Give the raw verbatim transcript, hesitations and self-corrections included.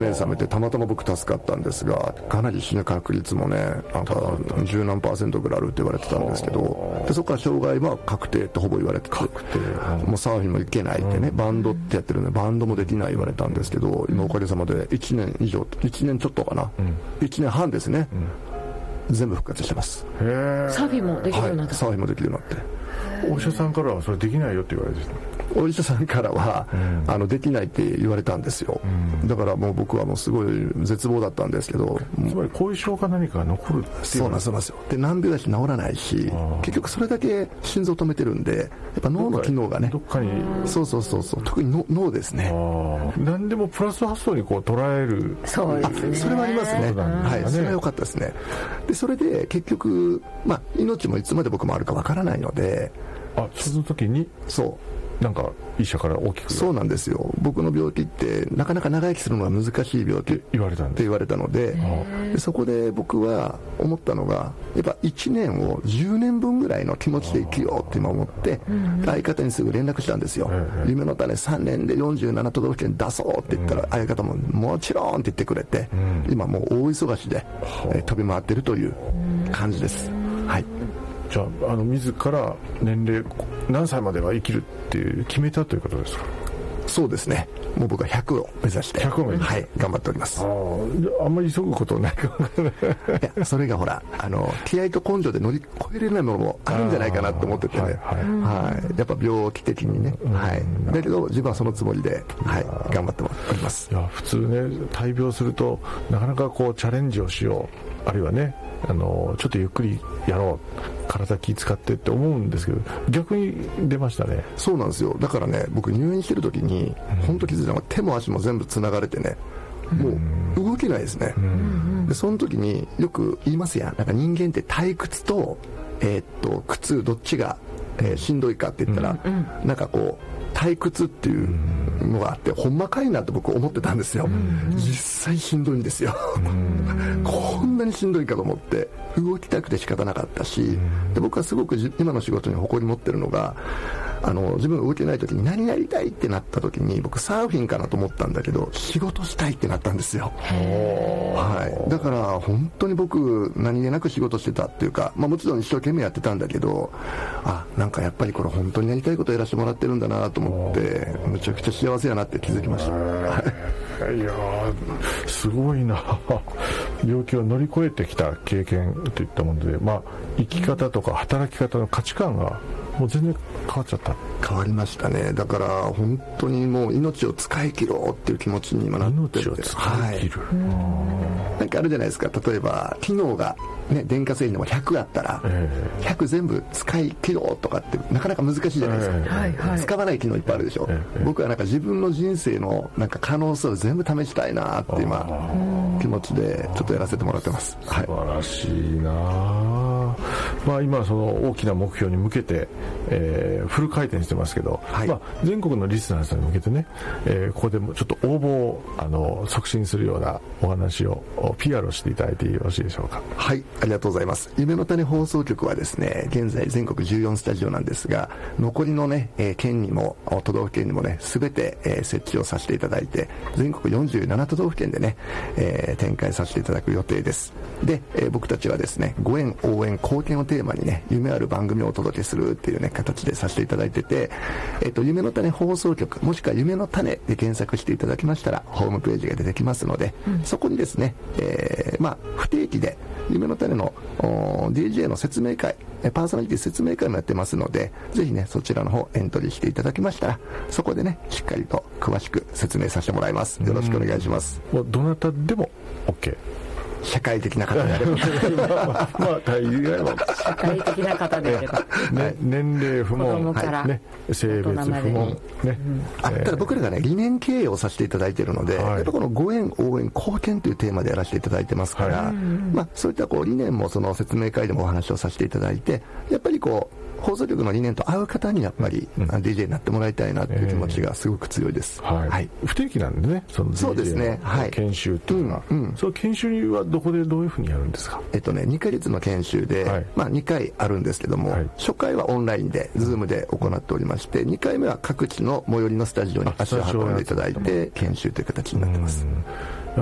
目覚めてたまたま僕助かったんですが、かなり死ぬ確率もねなんか十何パーセントぐらいあるって言われてたんですけど、でそこから障害は確定ってほぼ言われてて、確定、うん、もうサーフィンもいけないってね、うん、バンドってやってるんでバンドもできない言われたんですけど、今おかげさまでいちねん以上、いちねんちょっとかな、うん、いちねんはんですね、うん、全部復活してます。 へー、サーフィンもできるようになった、 はい、サーフィンもできるようになって。 お医者さんからはそれできないよって言われてた。 お医者さんからは、うん、あのできないって言われたんですよ、うん、だからもう僕はもうすごい絶望だったんですけど、 つまり後遺症か何かが残るっていう。 そうなんですよ。で難病だし治らないし、結局それだけ心臓止めてるんで、やっぱ脳の機能がねどっかに、 そうそうそうそう、特に脳ですね。 何でもプラス発想にこう捉える。 そうですね、 それはありますね、はい、それは良かったですね。でそれで結局、まあ、命もいつまで僕もあるかわからないので、 あ、その時にそうなんか医者から大きく。そうなんですよ。僕の病気ってなかなか長生きするのが難しい病気って言われたんで、って言われたので、でそこで僕は思ったのが、やっぱいちねんをじゅうねんぶんぐらいの気持ちで生きようって今思って、相方にすぐ連絡したんですよ。夢の種さんねんでよんじゅうなな都道府県出そうって言ったら、相方ももちろんって言ってくれて、今もう大忙しで、えー、飛び回ってるという感じです。はい。 じゃあ、あの自ら年齢何歳までは生きるっていう決めたということですか。 そうですね、もう僕はひゃくを目指してひゃくを目指して、はい、頑張っております。 あ, あんまり急ぐことないかもね。 いや、それがほら、あの気合と根性で乗り越えれないものもあるんじゃないかなと思っててね、はいはいはい、やっぱ病気的にね、はい、だけど自分はそのつもりで、はい、頑張っております。 いや、普通ね、大病するとなかなかこうチャレンジをしよう、あるいはね、あのちょっとゆっくりやろう、体気使ってって思うんですけど、逆に出ましたね。 そうなんですよ。だからね、僕入院してる時に本当気づいたのが、手も足も全部つながれてね、もう動けないですね。でその時によく言いますやん、なんか人間って退屈と、えー、っと苦痛どっちが、えー、しんどいかって言ったら、うん、なんかこう退屈っていうのがあって、ほんまかいなって僕思ってたんですよ。実際しんどいんですよ。こんなにしんどいかと思って動きたくて仕方なかったし、で僕はすごく今の仕事に誇り持ってるのが、あの自分が動けない時に何やりたいってなった時に、僕サーフィンかなと思ったんだけど、仕事したいってなったんですよ。はい、だから本当に僕何気なく仕事してたっていうか、まあ、もちろん一生懸命やってたんだけど、あ、なんかやっぱりこれ本当にやりたいことやらせてもらってるんだなと思って、むちゃくちゃ幸せやなって気づきました。 いやー、すごいな。病気を乗り越えてきた経験といったもので、まあ、生き方とか働き方の価値観がもう全然変わっちゃった。 変わりましたね。だから本当にもう命を使い切ろうっていう気持ちに今なってる。 命を使い切る、 はい、なんかあるじゃないですか。例えば機能が、ね、電化製品でもひゃくあったら、えー、ひゃく全部使い切ろうとかってなかなか難しいじゃないですか、えー、使わない機能いっぱいあるでしょ、えー、僕はなんか自分の人生のなんか可能性を全部試したいなって今気持ちでちょっとやらせてもらってます。 素晴らしいな、まあ、今その大きな目標に向けて、えー、フル回転してますけど、はい、まあ、全国のリスナーさんに向けてね、えー、ここでもちょっと応募をあの促進するようなお話を ピーアール をしていただいてよろしいでしょうか。 はい、ありがとうございます。夢の種放送局はですね、現在全国じゅうよんスタジオなんですが、残りのね、えー、県にも都道府県にもね、全て、えー、設置をさせていただいて、全国よんじゅうなな都道府県でね、えー、展開させていただく予定です。で、えー、僕たちはですね、ご縁、応援、貢献をテーマにね、夢ある番組をお届けするっていうね、形でさせていただいてて、えっと、夢の種放送局、もしくは夢の種で検索していただきましたら、ホームページが出てきますので、うん、そこにですね、えー、まあ、不定期で、夢の種の ディージェー の説明会、パーソナリティ説明会もやってますので、ぜひね、そちらの方エントリーしていただきましたら、そこでね、しっかりと詳しく説明させてもらいます。よろしくお願いします。 どなたでも OK。 社会的な方であればまあ大概は社会的な方であれば、 ね、年齢不問、はいね、性別不問、ね、うん、 あっただ僕らがね、理念経営をさせていただいているので、はい、やっぱこのご縁、応援、貢献というテーマでやらせていただいてますから、はい、まあ、そういったこう理念もその説明会でもお話をさせていただいて、やっぱりこう放送局の理念と合う方にやっぱり、うん、ディージェー になってもらいたいなっていう気持ちがすごく強いです、 えーはいはい、不定期なんでね、その ディージェー のそうですね、はい、研修っていうのは、うんうん、その研修はどこでどういうふうにやるんですか。 えっとね、にかげつの研修で、はい、まあ、にかいあるんですけども、はい、初回はオンラインで Zoom で行っておりまして、にかいめは各地の最寄りのスタジオに足を運んでいただいて研修という形になってます。